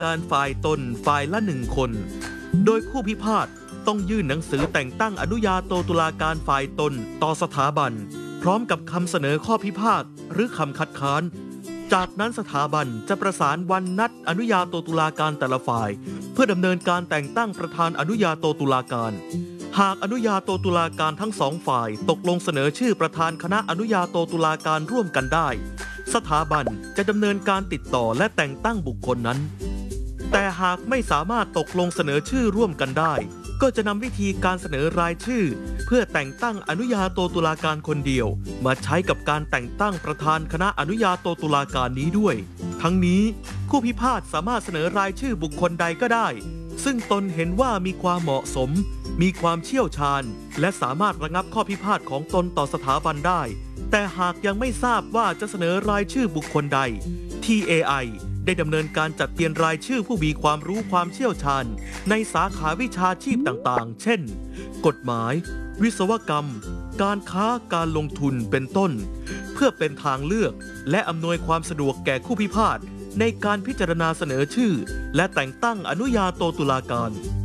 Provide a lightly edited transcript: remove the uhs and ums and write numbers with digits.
การฝ่ายตนฝ่ายละ1 คนโดยคู่พิพาทต้องยื่นหนังสือแต่งตั้งอนุญาโตตุลาการฝ่ายตนต่อสถาบันพร้อมกับคำเสนอข้อพิพาทหรือคำคัดค้านจากนั้นสถาบันจะประสานวันนัดอนุญาโตตุลาการแต่ละฝ่ายเพื่อดำเนินการแต่งตั้งประธานอนุญาโตตุลาการหากอนุญาโตตุลาการทั้ง2 ฝ่ายตกลงเสนอชื่อประธานคณะอนุญาโตตุลาการร่วมกันได้สถาบันจะดำเนินการติดต่อและแต่งตั้งบุคคลนั้นแต่หากไม่สามารถตกลงเสนอชื่อร่วมกันได้ก็จะนำวิธีการเสนอรายชื่อเพื่อแต่งตั้งอนุญาโตตุลาการคนเดียวมาใช้กับการแต่งตั้งประธานคณะอนุญาโตตุลาการนี้ด้วยทั้งนี้คู่พิพาทสามารถเสนอรายชื่อบุคคลใดก็ได้ซึ่งตนเห็นว่ามีความเหมาะสมมีความเชี่ยวชาญและสามารถระงับข้อพิพาทของตนต่อสถาบันได้แต่หากยังไม่ทราบว่าจะเสนอรายชื่อบุคคลใด TAI ได้ดำเนินการจัดเรียนรายชื่อผู้มีความรู้ความเชี่ยวชาญในสาขาวิชาชีพต่างๆเช่นกฎหมายวิศวกรรมการค้าการลงทุนเป็นต้นเพื่อเป็นทางเลือกและอำนวยความสะดวกแก่คู่พิพาทในการพิจารณาเสนอชื่อและแต่งตั้งอนุญาโตตุลาการ